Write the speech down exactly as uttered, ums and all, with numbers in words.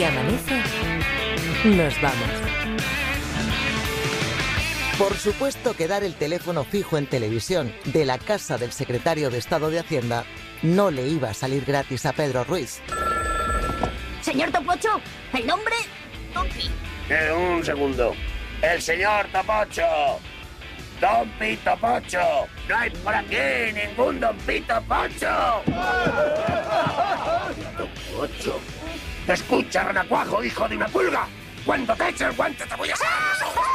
Y amanece, nos vamos. Por supuesto que dar el teléfono fijo en televisión de la casa del secretario de Estado de Hacienda no le iba a salir gratis a Pedro Ruiz. Señor Topocho, ¿el nombre? Tompi. Eh, un segundo. El señor Topocho. Don Pito Pocho. No hay por aquí ningún Don Pito Pocho. Topocho. Escucha, renacuajo, hijo de una pulga. Cuando te eche el guante te voy a sacar los ojos.